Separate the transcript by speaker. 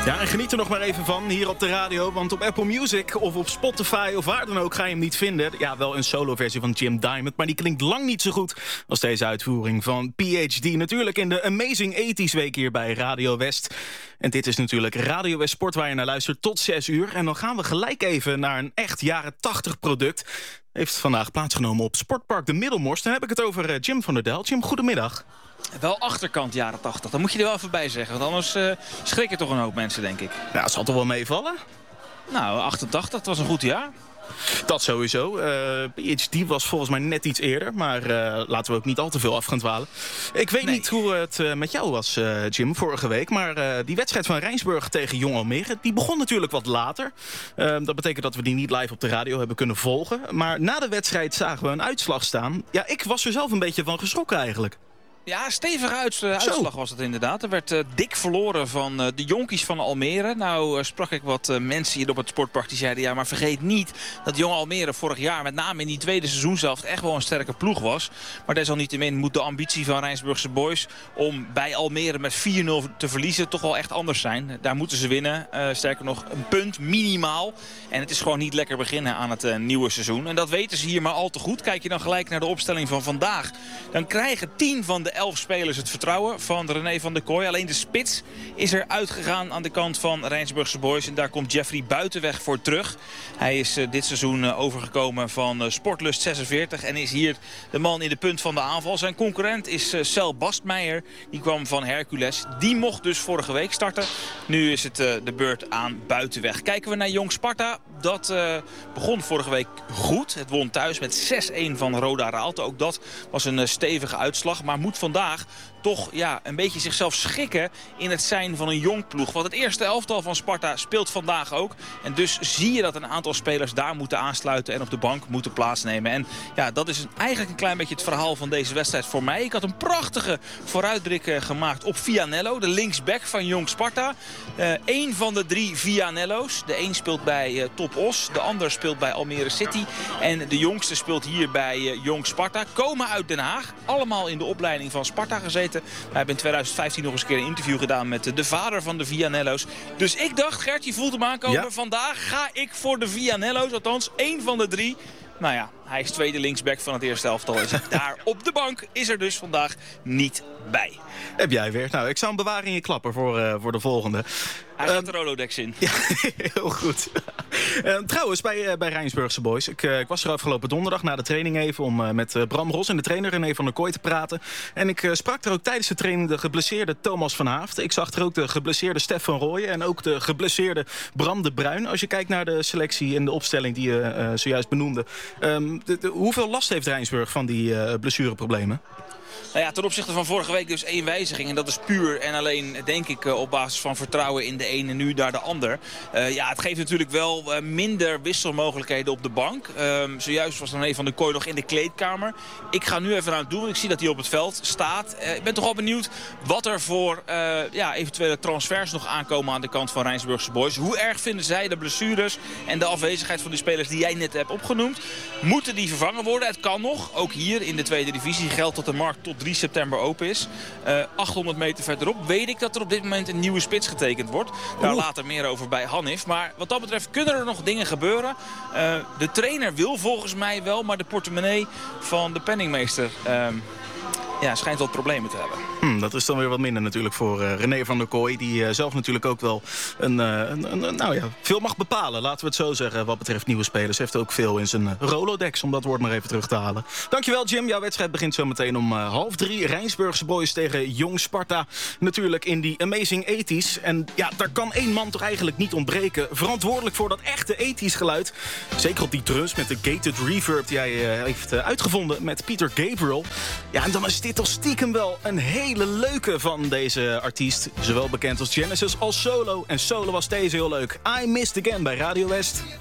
Speaker 1: Ja, en geniet er nog maar even van hier op de radio. Want op Apple Music of op Spotify of waar dan ook ga je hem niet vinden. Ja, wel een solo-versie van Jim Diamond, maar die klinkt lang niet zo goed als deze uitvoering van PhD. Natuurlijk in de Amazing 80s week hier bij Radio West. En dit is natuurlijk Radio West Sport waar je naar luistert tot 6 uur. En dan gaan we gelijk even naar een echt jaren 80 product. Heeft vandaag plaatsgenomen op Sportpark de Middelmorst. Dan heb ik het over Jim van der Del. Jim, goedemiddag.
Speaker 2: Wel achterkant jaren 80, dat moet je er wel even bij zeggen. Want anders schrikken toch een hoop mensen, denk ik.
Speaker 1: Ja, het zal toch wel meevallen?
Speaker 2: Nou, 88, dat was een goed jaar.
Speaker 1: Dat sowieso. PhD was volgens mij net iets eerder. Maar laten we ook niet al te veel af gaan dwalen. Ik weet niet hoe het met jou was, Jim, vorige week. Maar die wedstrijd van Rijnsburg tegen Jong Almere, die begon natuurlijk wat later. Dat betekent dat we die niet live op de radio hebben kunnen volgen. Maar na de wedstrijd zagen we een uitslag staan. Ja, ik was er zelf een beetje van geschrokken eigenlijk.
Speaker 2: Ja, stevige uitslag was het inderdaad. Er werd dik verloren van de jonkies van Almere. Nou sprak ik wat mensen hier op het sportpark die zeiden... ja, maar vergeet niet dat Jong Almere vorig jaar... met name in die tweede seizoenshelft echt wel een sterke ploeg was. Maar desalniettemin moet de ambitie van Rijnsburgse boys... om bij Almere met 4-0 te verliezen toch wel echt anders zijn. Daar moeten ze winnen. Sterker nog, een punt minimaal. En het is gewoon niet lekker beginnen aan het nieuwe seizoen. En dat weten ze hier maar al te goed. Kijk je dan gelijk naar de opstelling van vandaag... dan krijgen 10 van de 11 spelers het vertrouwen van René van der Kooi. Alleen de spits is er uitgegaan aan de kant van Rijnsburgse boys. En daar komt Jeffrey Buitenweg voor terug. Hij is dit seizoen overgekomen van Sportlust 46 en is hier de man in de punt van de aanval. Zijn concurrent is Cel Bastmeijer. Die kwam van Hercules. Die mocht dus vorige week starten. Nu is het de beurt aan Buitenweg. Kijken we naar Jong Sparta. Dat begon vorige week goed. Het won thuis met 6-1 van Roda Raalte. Ook dat was een stevige uitslag. Maar moet vandaag toch een beetje zichzelf schikken in het zijn van een jong ploeg. Want het eerste elftal van Sparta speelt vandaag ook. En dus zie je dat een aantal spelers daar moeten aansluiten en op de bank moeten plaatsnemen. En ja, dat is eigenlijk een klein beetje het verhaal van deze wedstrijd voor mij. Ik had een prachtige vooruitblik gemaakt op Vianello, de linksback van Jong Sparta. Eén van de 3 Vianello's. De een speelt bij Top Os, de ander speelt bij Almere City. En de jongste speelt hier bij Jong Sparta. Komen uit Den Haag. Allemaal in de opleiding van Sparta gezeten. We hebben in 2015 nog eens een keer een interview gedaan met de vader van de Vianello's. Dus ik dacht, Gert, je voelt hem aankomen. Ja. Vandaag ga ik voor de Vianello's, althans 1 van de 3. Nou ja, hij is tweede linksback van het eerste elftal. Is daar op de bank is er dus vandaag niet bij.
Speaker 1: Heb jij weer. Nou, ik zou hem bewaren in je klapper voor de volgende.
Speaker 2: Hij gaat de Rolodex in.
Speaker 1: Ja, heel goed. Trouwens, bij Rijnsburgse boys. Ik was er afgelopen donderdag na de training even... om met Bram Ros en de trainer René van der Kooi te praten. En ik sprak er ook tijdens de training de geblesseerde Thomas van Haaft. Ik zag er ook de geblesseerde Stef van Rooyen... en ook de geblesseerde Bram de Bruin. Als je kijkt naar de selectie en de opstelling die je zojuist benoemde... hoeveel last heeft Rijnsburg van die blessureproblemen?
Speaker 2: Nou ja, ten opzichte van vorige week dus 1 wijziging. En dat is puur en alleen, denk ik, op basis van vertrouwen in de ene nu naar de ander. Het geeft natuurlijk wel minder wisselmogelijkheden op de bank. Zojuist was René van der Kooi nog in de kleedkamer. Ik ga nu even aan het doen. Ik zie dat hij op het veld staat. Ik ben toch al benieuwd wat er voor eventuele transfers nog aankomen aan de kant van Rijnsburgse boys. Hoe erg vinden zij de blessures en de afwezigheid van de spelers die jij net hebt opgenoemd? Moeten die vervangen worden? Het kan nog. Ook hier in de tweede divisie geldt dat de markt tot 3 september open is. 800 meter verderop weet ik dat er op dit moment een nieuwe spits getekend wordt. Daar later meer over bij Hanif. Maar wat dat betreft kunnen er nog dingen gebeuren. De trainer wil volgens mij wel, maar de portemonnee van de penningmeester schijnt wat problemen te hebben.
Speaker 1: Dat is dan weer wat minder natuurlijk voor René van der Kooi... die zelf natuurlijk ook wel veel mag bepalen. Laten we het zo zeggen wat betreft nieuwe spelers. Heeft ook veel in zijn Rolodex, om dat woord maar even terug te halen. Dankjewel, Jim. Jouw wedstrijd begint zo meteen om 2:30. Rijnsburgse boys tegen Jong Sparta. Natuurlijk in die Amazing 80s. En ja, daar kan 1 man toch eigenlijk niet ontbreken. Verantwoordelijk voor dat echte 80s geluid. Zeker op die drums met de gated reverb die hij heeft uitgevonden met Peter Gabriel. Ja, en dan is dit toch stiekem wel een hele leuke van deze artiest. Zowel bekend als Genesis als solo. En solo was deze heel leuk. I Missed Again bij Radio West.